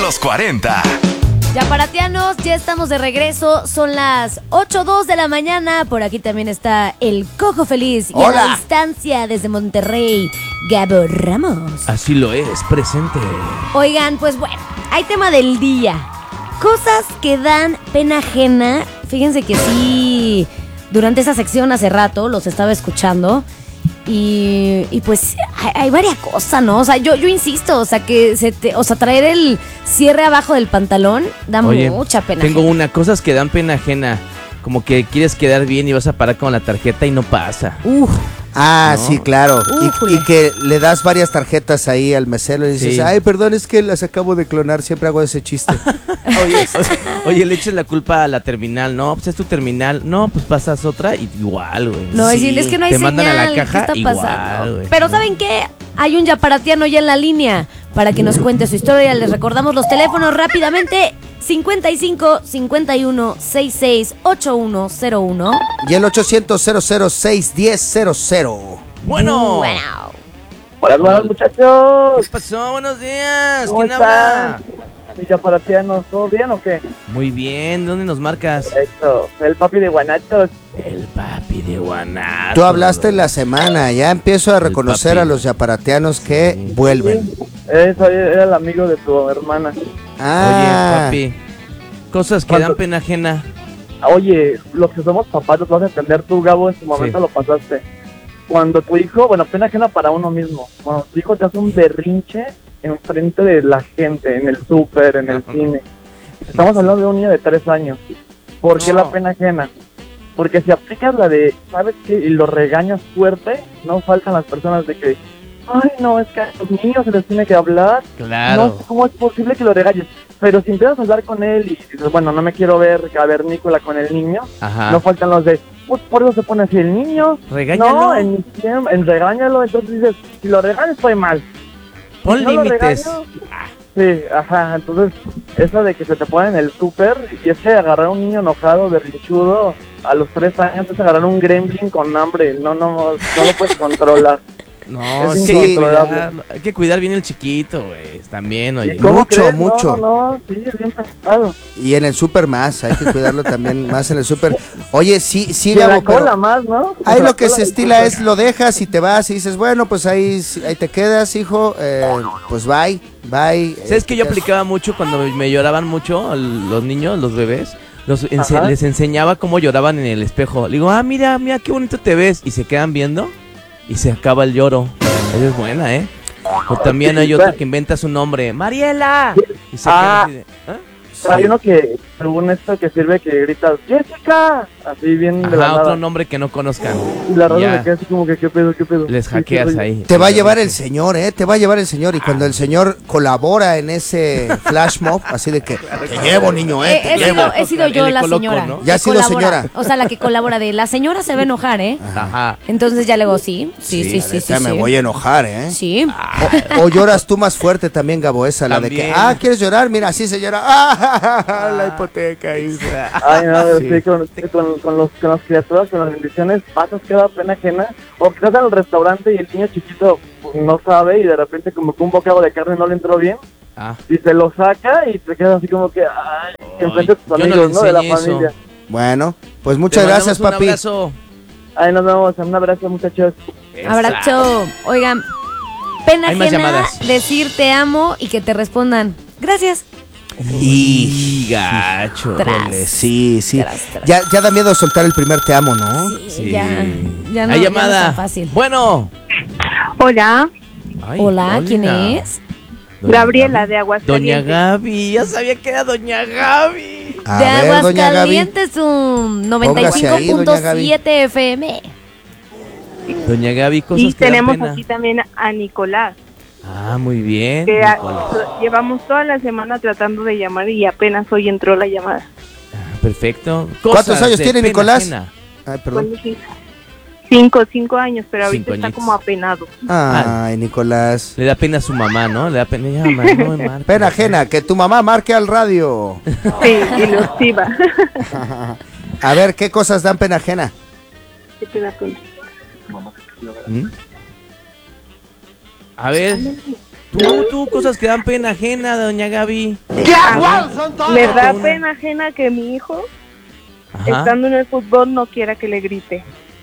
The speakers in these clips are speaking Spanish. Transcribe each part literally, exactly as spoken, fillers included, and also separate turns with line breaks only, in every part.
los cuarenta.
Yaparatianos, ya estamos de regreso. Son las ocho dos de la mañana. Por aquí también está el Cojo Feliz. Y
Hola.
a la distancia desde Monterrey, Gabo Ramos.
Así lo es, presente.
Oigan, pues bueno, hay tema del día. Cosas que dan pena ajena. Fíjense que sí, durante esa sección hace rato los estaba escuchando. Y, y pues hay, hay varias cosas, ¿no? O sea, yo, yo insisto, o sea, que se te, o sea, traer el cierre abajo del pantalón da
Oye,
mucha pena
tengo
ajena.
una, cosas que dan pena ajena. Como que quieres quedar bien y vas a parar con la tarjeta y no pasa.
Uf.
Ah,
¿No?
sí, claro.
Újule.
Y, y que le das varias tarjetas ahí al mesero y dices,
Sí.
ay, perdón, es que las acabo de clonar, siempre hago ese chiste.
Oye, oye, le echas la culpa a la terminal. No, pues es tu terminal. No, pues pasas otra y igual, güey.
No,
Sí.
decir, es que no hay
Te
señal.
mandan a la caja,
¿Qué está
igual,
pasando?
güey.
Pero ¿saben qué? Hay un yaparatiano ya en la línea para que nos cuente su historia. Les recordamos los teléfonos rápidamente. cincuenta y cinco, cincuenta y uno, sesenta y seis, ochenta y uno cero uno.
Y el ochocientos, cero cero seis, diez, cero cero.
Bueno.
Wow.
Hola, buenos
¿Qué
muchachos.
pasó? Buenos días.
¿Cómo
¿Quién
están?
habla?
¿Y yaparatianos? ¿Todo bien o qué?
Muy bien. ¿Dónde nos marcas?
Esto, el papi de Guanatos.
El papi de Guanatos.
Tú hablaste en la semana, ya empiezo a reconocer
papi.
a los yaparatianos que
Sí.
vuelven.
Eso era el amigo de tu hermana.
Ah,
Oye, papi. Cosas que
¿Cuánto?
dan pena ajena.
Oye, los que somos papás los vas a entender tú, Gabo, en su momento
Sí.
lo pasaste. Cuando tu hijo, bueno, pena ajena para uno mismo, cuando tu hijo te hace un berrinche enfrente de la gente, en el súper, en el cine. Estamos hablando de un niño de tres años. ¿Por qué
No.
la pena ajena? Porque si aplicas la de, ¿sabes qué? Y lo regañas fuerte, no faltan las personas de que, ay, no, es que a los niños se les tiene que hablar.
Claro.
No sé cómo es posible que lo regañes. Pero si empiezas a hablar con él y dices, bueno, no me quiero ver cavernícola con el niño,
Ajá.
no faltan los de, pues por eso se pone así el niño.
Regáñalo.
No, en, mi tiempo- en regáñalo, entonces dices, si lo regaño estoy mal.
Pon
Si no lo
límites.
regaño, sí, ajá, entonces eso de que se te pone en el súper, y es que agarrar a un niño enojado, berrinchudo, a los tres años es agarrar un gremlin con hambre, no, no, no lo puedes controlar.
No,
Es
es que hay que
incontrolable.
cuidar, hay que cuidar bien el chiquito, güey. También, oye.
¿Y cómo
Mucho,
crees?
mucho.
No, no, sí, es bien pesado.
y en el súper más, hay que cuidarlo también más en el súper. Oye, sí, sí,
Y en la
Gabo, pero
cola más, ¿no?
ahí
La
lo que
cola
se
del
estila
súper.
es lo dejas y te vas y dices, bueno, pues ahí, ahí te quedas, hijo, eh, pues bye, bye.
¿Sabes que yo
Este,
aplicaba mucho cuando me lloraban mucho los niños, los bebés? Los ense-
Ajá.
les enseñaba cómo lloraban en el espejo. Le digo, ah, mira, mira qué bonito te ves. Y se quedan viendo y se acaba el lloro. Esa es buena, ¿eh? O también hay otro que inventa su nombre, Mariela. Y se
Ah.
quedan así de, ¿ah?
Hay uno que, según esto, que sirve que gritas, ¡Jessica! Así bien de la
Ajá, otro
nada.
nombre que no conozcan.
Y la raza
Ya.
se queda así como que, ¿qué pedo, qué pedo?
Les
Sí,
hackeas
sí, soy-
ahí.
Te va a llevar el señor, ¿eh? Te va a llevar el señor. Y cuando el señor colabora en ese flash mob, así de que, te llevo, niño, ¿eh?
Eh,
Te
he,
llevo.
sido, he sido
El
yo la
ecoloco,
señora.
¿no?
Ya ha
que
sido
colabora.
señora.
O sea, la que colabora de la señora se va a enojar, ¿eh?
Ajá.
Entonces ya le digo, sí, sí, sí, sí, sí.
Ya me
sí.
voy a enojar, ¿eh?
Sí.
O, o lloras tú más fuerte también, Gabo, esa, la de que,
También.
ah, ¿quieres llorar? Mira, así se llora. Ah, la hipoteca, hija.
Ay, no,
Sí.
sí, con, con, con, los, con las criaturas, con las bendiciones, pasas que da pena ajena. O que estás en el restaurante y el niño chiquito pues, no sabe y de repente como que un bocado de carne no le entró bien.
Ah.
Y se lo saca y te quedas así como que, ay, enfrente de tus
yo no
amigos,
le
¿no? De la
enseñé eso.
familia.
Bueno, pues
Te
muchas gracias,
mandamos
papi.
Un abrazo.
Ay, nos vemos, un abrazo, muchachos.
Abrazo. Oigan, pena
Hay más
ajena
llamadas.
decir te amo y que te respondan gracias.
Y
Y gacho.
Tras.
Híjole, sí, sí.
Tras, tras.
Ya, ya da miedo soltar el primer te amo, ¿no?
Sí.
Ya, ya no,
Hay
ya no es
llamada.
tan fácil.
Bueno.
Hola,
Ay,
Hola, ¿quién
hola.
es?
Doña
Gabriela
Gaby.
de Aguascalientes.
Doña Gaby, ya sabía que era Doña Gaby.
A
de
ver, doña Gaby.
Aguascalientes, un noventa y
Póngase
cinco
ahí,
punto
doña Gaby.
siete F M.
Doña Gaby, cosas
Y
que dan
tenemos
pena.
aquí también a Nicolás,
Ah, muy bien.
que a-
Nicolás.
llevamos toda la semana tratando de llamar y apenas hoy entró la llamada.
Ah, perfecto.
¿Cuántos
Cosas
años
de
tiene
pena
Nicolás?
ajena.
Ay, perdón.
¿Cuándo sí? Cinco, cinco años, pero ahorita
Cinco
está
añitos.
como apenado.
Ay, Nicolás.
Le da pena a su mamá, ¿no? Le da pena. Ya, mamá, no me marques.
Pena ajena, que tu mamá marque al radio.
Sí, ilusiva.
A ver, ¿qué cosas dan pena ajena?
¿Qué te da pena?
¿Mm? A ver, Tú, tú, cosas que dan pena ajena, doña Gaby.
Me da pena ajena que mi hijo,
Ajá.
estando en el fútbol, no quiera que le grite.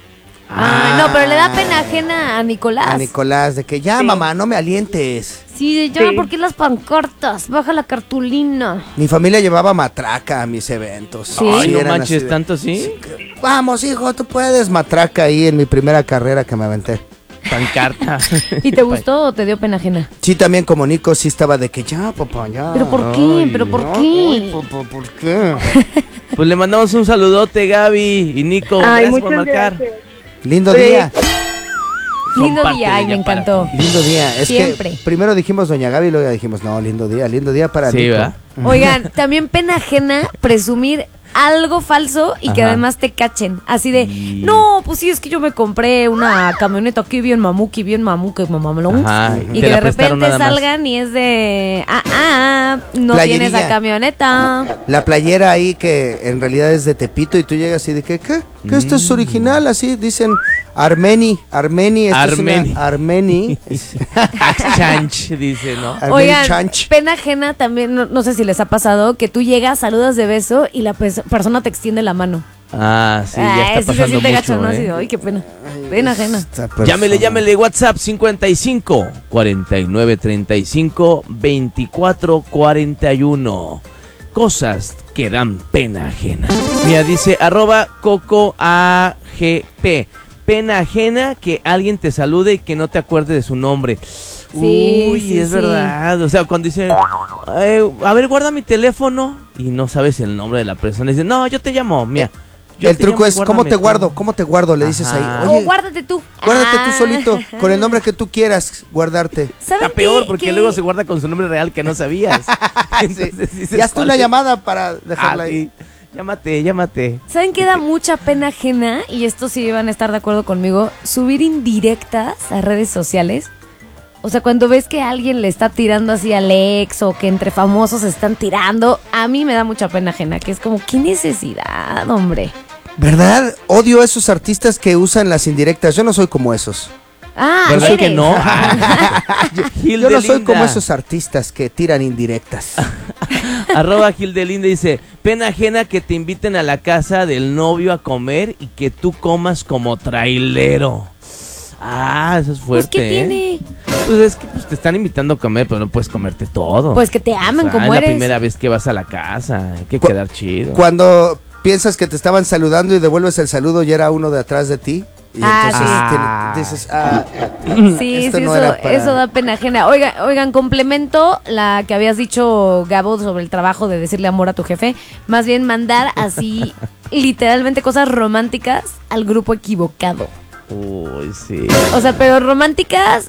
Ah, no, pero le da pena ajena a Nicolás.
A Nicolás, de que ya,
Sí.
mamá, no me alientes.
Sí, ya,
Sí.
¿por qué las pancartas? Baja la cartulina.
Mi familia llevaba matraca a mis eventos.
Sí.
Ay, no
eran
manches,
así de,
tanto sí.
Vamos, hijo, tú puedes. Matraca ahí en mi primera carrera que me aventé.
Pancarta.
¿Y te gustó o te dio pena ajena?
Sí, también como Nico, sí estaba de que ya, papá, ya.
¿Pero por qué?
Ay,
¿Pero por
No,
qué?
ay, papá, ¿por qué?
Pues le mandamos un saludote, Gaby y Nico.
Ay,
Gracias por
muchas
marcar.
gracias.
Lindo
Sí.
día.
Lindo
Compártele
día, ay, me
ya para
encantó.
ti.
Lindo día. Es
Siempre.
que primero dijimos Doña Gaby y luego ya dijimos, no, lindo día, lindo día para
Sí,
Nico.
¿verdad?
Oigan, también pena ajena presumir algo falso y que
Ajá.
además te cachen. Así de,
Y-
no, pues sí, es que yo me compré una camioneta aquí bien mamuki, bien mamuki, mamalón.
Ajá,
Y
te
que
la
de
prestaron
repente
nada más.
salgan y es de, ah, ah, no
Playerilla.
tienes la camioneta.
La playera ahí que en realidad es de Tepito y tú llegas y de que, ¿qué? ¿Qué esto
Mm.
es original? Así dicen Armeni, Armeni, esto
Armeni.
es una Armeni.
Exchange, dice, ¿no?
Armeni
Oigan,
Chanch.
pena ajena también, no, no sé si les ha pasado, que tú llegas, saludas de beso y la pers- persona te extiende la mano.
Ah, sí, ya
Ah,
está
eso se
pasando
siente
mucho,
gacho, ¿no? Así de,
¿eh?
ay, qué pena. Pena ajena.
Esta persona.
Llámele, llámele, WhatsApp cincuenta y cinco, cuarenta y nueve, treinta y cinco, veinticuatro, cuarenta y uno. Cosas que dan pena ajena. Mira, dice arroba Coco A G P. Pena ajena que alguien te salude y que no te acuerde de su nombre.
Sí,
Uy,
sí,
es
sí.
verdad. O sea, cuando dice, eh, a ver, guarda mi teléfono y no sabes el nombre de la persona. Dice, no, yo te llamo, mira. yo
El
te
truco
llamo,
es, ¿cómo
guárdame
te
tú".
guardo? ¿Cómo te guardo? Le dices
Ajá.
ahí.
O
Oye,
guárdate tú.
guárdate
Ah.
tú solito, con el nombre que tú quieras guardarte.
¿Saben
Está peor
qué-
porque
qué?
luego se guarda con su nombre real que no sabías. Entonces dices,
Y hazte una
¿cuál es?
llamada para
Ah,
dejarla ahí.
sí. Llámate, llámate.
¿Saben qué da mucha pena ajena? Y esto sí van a estar de acuerdo conmigo. Subir indirectas a redes sociales. O sea, cuando ves que alguien le está tirando así al ex o que entre famosos se están tirando, a mí me da mucha pena ajena, que es como, ¿qué necesidad, hombre?
¿Verdad? Odio a esos artistas que usan las indirectas. Yo no soy como esos.
Ah,
¿Verdad
eres.
que no? Gil
Yo
de
no soy
Linda.
como esos artistas que tiran indirectas.
Arroba Gil de Linda dice, pena ajena que te inviten a la casa del novio a comer y que tú comas como trailero. Ah, eso es
Pues,
fuerte.
¿qué
¿eh?
tiene?
Pues es que pues, te están invitando a comer, pero no puedes comerte todo.
Pues que te amen
O sea,
como
es
eres.
la primera vez que vas a la casa, hay que
Cu-
quedar chido.
Cuando piensas que te estaban saludando y devuelves el saludo y era uno de atrás de ti. Y
Ah,
entonces
sí.
tiene- dices, ah,
Sí,
esto
sí,
no
eso,
era para-
eso da pena ajena. Oigan, oigan, complemento la que habías dicho, Gabo, sobre el trabajo de decirle amor a tu jefe. Más bien mandar así, literalmente, cosas románticas al grupo equivocado.
Uy, sí.
O sea, pero románticas,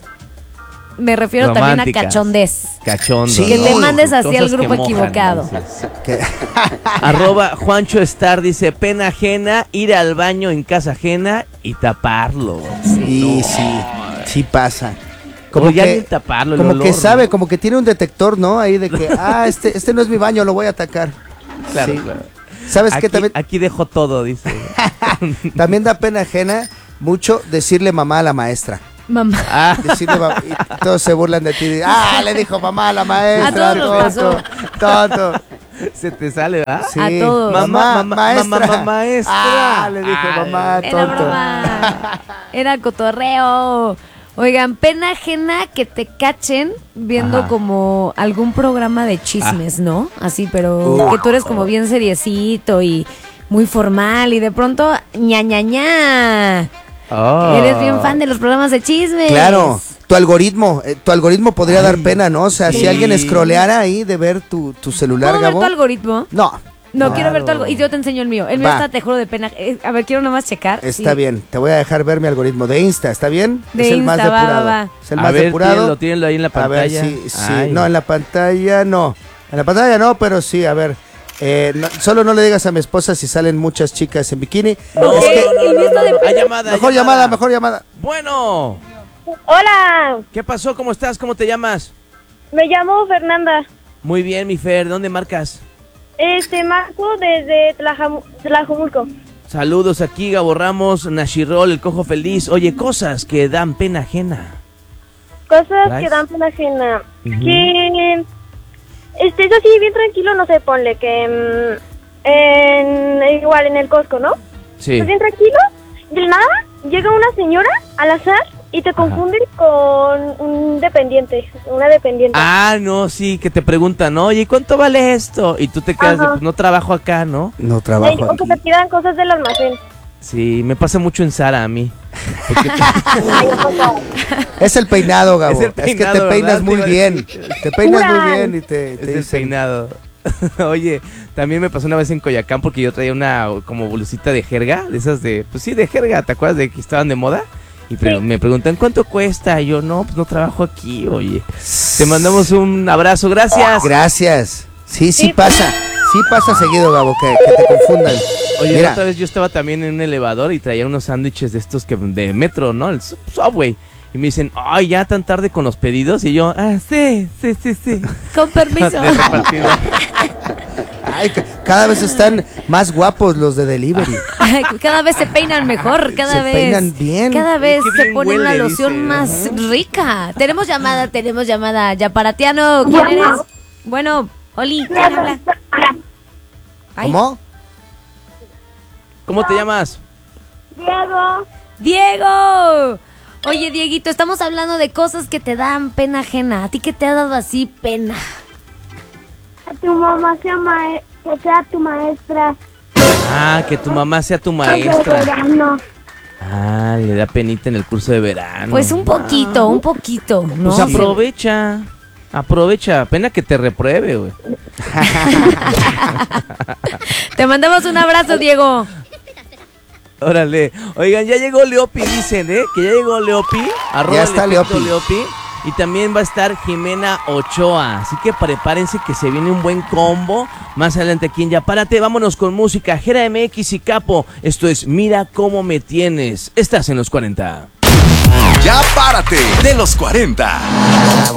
me refiero también a
Románticas.
cachondez.
Cachondo.
Sí.
Que
¿no?
te mandes así
Cosas
al grupo
que mojan,
equivocado.
dices.
que-
Arroba Juancho Star dice, pena ajena, ir al baño en casa ajena y taparlo.
sí, sí, sí pasa. Como
Como ya
que,
ni taparlo, el
como
olor,
que sabe,
¿no?
como que tiene un detector, ¿no? Ahí de que, ah, este, este no es mi baño, lo voy a atacar.
Claro,
Sí.
claro.
¿Sabes
Aquí,
qué? También,
aquí dejo todo, dice.
también da pena ajena mucho decirle mamá a la maestra.
Mamá.
Ah,
Decirle ma- y todos se burlan de ti. Ah, le dijo mamá a la maestra.
A todos nos
tonto, tonto.
se te sale, ¿verdad?
Sí.
A todos.
Mamá,
Mamá,
mamá,
maestra.
mamá, maestra.
Ah, le dijo
Ay.
mamá,
Era
tonto.
broma. Era cotorreo. Oigan, pena ajena que te cachen viendo
Ajá.
como algún programa de chismes, ¿no? Así, pero
Uh.
que tú eres como bien seriecito y muy formal y de pronto ña ña ña.
Oh.
Eres bien fan de los programas de chismes.
Claro, tu algoritmo, eh, tu algoritmo podría dar pena, ¿no? O sea, si
sí.
alguien escroleara ahí de ver tu, tu celular,
¿Puedo ver
Gabo.
tu algoritmo?
No.
No,
No.
quiero ver tu algoritmo. Y yo te enseño el mío. El mío
Va.
está, te juro, de pena. Eh, a ver, quiero nomás checar.
Está
Sí.
bien, te voy a dejar ver mi algoritmo de Insta, ¿está bien?
De
es el más
Insta, va,
depurado.
va, va.
Es el
A
más
ver,
depurado.
tírenlo, tírenlo ahí en la
A ver,
pantalla.
sí, sí.
Ay.
No, en la pantalla no. En la pantalla no, pero sí, a ver. Eh, no- solo no le digas a mi esposa si salen muchas chicas en bikini.
No,
Ok,
Es que-
no, no,
el mío
no,
está
no,
de
no.
pena.
Hay llamada, hay
mejor llamada, mejor llamada.
Bueno,
Hola,
¿qué pasó? ¿Cómo estás? ¿Cómo te llamas?
me llamo Fernanda.
Muy bien, mi Fer. ¿Dónde marcas?
Este, marco desde Tlajamu- Tlajomulco.
Saludos aquí, Gabo Ramos, Nashirol, el Cojo Feliz. Oye, cosas que dan pena ajena.
Cosas
¿Traes?
que dan pena ajena.
que estés así bien tranquilo, no sé, ponle que mm, en, igual en el Costco, ¿no?
Sí.
Estás bien tranquilo, de nada llega una señora al azar y te confunde con un dependiente, una dependiente.
Ah, no, sí, que te preguntan, oye, ¿cuánto vale esto? Y tú te quedas, de,
Ajá.
pues no trabajo acá, ¿no?
No
Ey,
trabajo
o que
aquí.
te pidan cosas del almacén.
Sí, me pasa mucho en Zara a mí. Porque te-
Ay, un poco.
Es el peinado, Gabo.
Es el
Es, que
peinado,
te
¿verdad?
peinas
Te
muy
iba a
bien.
decir.
Te peinas muy
Juran.
bien y te, te
Es el
dicen-
peinado. Oye, también me pasó una vez en Coyacán porque yo traía una como blusita de jerga, de esas de, pues sí, de jerga, ¿te acuerdas de que estaban de moda? Y pre- me preguntan, ¿cuánto cuesta? Y yo, no, pues no trabajo aquí, oye. Te mandamos un abrazo, gracias.
Gracias. Sí, sí
Sí.
pasa. Sí pasa seguido, Gabo, que, que te confundan.
Oye, la
Mira,
otra vez yo estaba también en un elevador y traía unos sándwiches de estos que de metro, ¿no? El Sub- Subway. Y me dicen, ay, ya tan tarde con los pedidos. Y yo, ah, sí, sí, sí, sí.
Con permiso.
De repartido.
ay, ca- cada vez están más guapos los de delivery.
Cada vez se peinan mejor, cada
Se
vez.
peinan bien.
Cada vez
Qué
se
bien
pone
huele,
una loción
dice.
más rica. Tenemos llamada, tenemos llamada. Yaparatiano, ¿quién eres? Bueno, Oli, ¿quién habla? Ay,
¿Cómo?
¿Cómo te llamas?
Diego,
Diego. Oye, Dieguito, estamos hablando de cosas que te dan pena ajena. ¿A ti qué te ha dado así pena?
a tu mamá sea, mae- que sea tu maestra.
Ah, que tu mamá sea tu
De
maestra.
verano.
Ah, le da penita en el curso de verano.
Pues un poquito, un poquito, ¿no?
Pues aprovecha. Aprovecha. Pena que te repruebe, güey.
Te mandamos un abrazo, Diego.
Órale. Oigan, ya llegó Leopi, dicen, ¿eh? Que ya llegó Leopi. Arroba
Ya está
el efecto
Leopi.
Leopi. Y también va a estar Jimena Ochoa. Así que prepárense que se viene un buen combo. Más adelante aquí en Ya Párate. Vámonos con música. Jera M X y Capo. Esto es Mira Cómo Me Tienes. Estás en los cuarenta.
Ya Párate de los cuarenta.